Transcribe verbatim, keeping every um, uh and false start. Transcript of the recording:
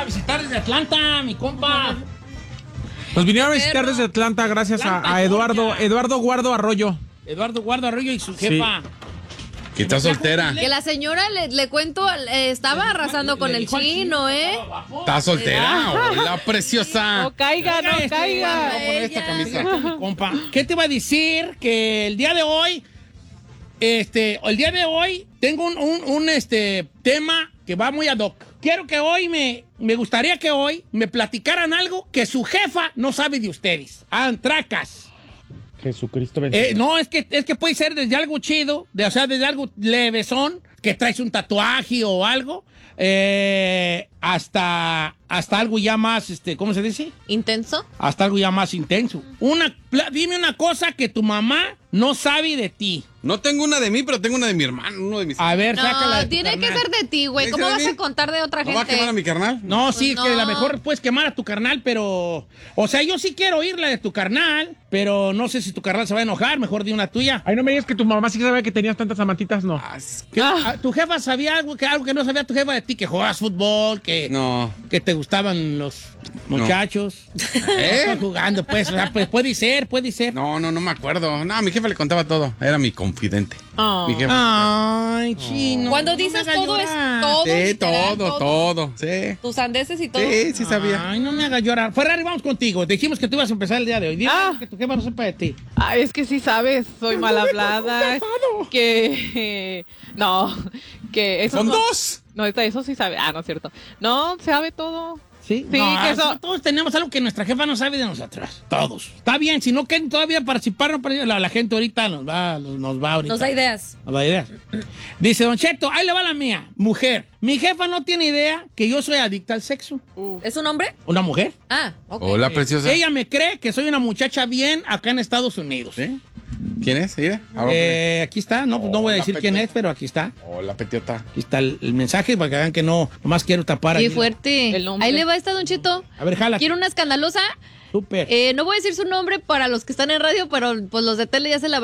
visitar desde Atlanta, mi compa. Nos vinieron a visitar desde Atlanta gracias a, a Eduardo, Eduardo Guardo Arroyo. Eduardo Guardo Arroyo y su jefa. Sí. Que está soltera. Que la señora, le, le cuento, eh, estaba arrasando con el chino, ¿eh? ¿Está soltera? Hola, preciosa. No caiga, no Este, caiga. Voy a poner esta camisa. Mi compa, ¿qué te iba a decir? Que el día de hoy, este, el día de hoy tengo un, un, un, este, tema que va muy ad hoc. Quiero que hoy me, me gustaría que hoy me platicaran algo que su jefa no sabe de ustedes. Antracas. Jesucristo Eh, no, es que, es que puede ser desde algo chido, de, o sea, desde algo levesón, que traes un tatuaje o algo, eh, hasta, hasta algo ya más, este, ¿cómo se dice? ¿Intenso? Hasta algo ya más intenso. Una, pla- dime una cosa que tu mamá no sabe de ti. No tengo una de mí, pero tengo una de mi hermano, uno de mis... A ver, sácala de No, tu tiene que carnal. ser de ti, güey. ¿Tiene que ¿Cómo ser de vas mí? a contar de otra ¿No va a quemar a gente? mi carnal? No, sí, Pues que a no. lo mejor puedes quemar a tu carnal, pero... O sea, yo sí quiero oír la de tu carnal, pero no sé si tu carnal se va a enojar, mejor di una tuya. Ay, no me digas que tu mamá sí sabía que tenías tantas amantitas, no. Ah, es- ¿Qué- ah, ¿Tu jefa sabía algo que, algo que no sabía tu jefa de ti? Que jugabas fútbol, que, No. que te gustaban los muchachos. ¿Eh? Estás jugando, pues, o sea, pues, puede ser, puede ser. No, no, no me acuerdo. No, a mi jefe le contaba todo. Era mi confidente. Oh. Mi jefa. Ay, chino. Cuando no me dices hagas todo es llorar. todo. Sí, literal, todo, todo. Sí. Tus andeses y todo. Sí, sí sabía. Ay, no me hagas llorar. Ferrari, vamos contigo. Dijimos que tú ibas a empezar el día de hoy. Dime Ah. algo que tu jefa no sepa de ti. Ay, es que sí sabes, soy mal hablada. Que. eh, no, que eso. Son no, dos. No, esta- eso sí sabe. Ah, no es cierto. No, sabe todo. Sí, Sí, No, que eso- todos tenemos algo que nuestra jefa no sabe de nosotros. Todos. Está bien, si no quieren todavía participar, no, pero la, la gente ahorita nos va, nos, nos va ahorita. Nos da ideas. Nos da ideas. Dice Don Cheto, ahí le va la mía. Mujer. Mi jefa no tiene idea que yo soy adicta al sexo. ¿Es un hombre? ¿Una mujer? Ah, ok. Hola, preciosa. Ella me cree que soy una muchacha bien acá en Estados Unidos. ¿Sí? ¿Quién es? Mira. Ahora Eh, aquí está, no, no voy a Hola, decir quién Pepe. es, pero aquí está. Hola, petiota. Aquí está el, el mensaje para que vean que no, nomás quiero tapar. Qué ahí. fuerte. El nombre. Ahí le va esta, Don Cheto. A ver, jala. Quiero una escandalosa. Súper. Eh, no voy a decir su nombre para los que están en radio, pero pues los de tele ya se la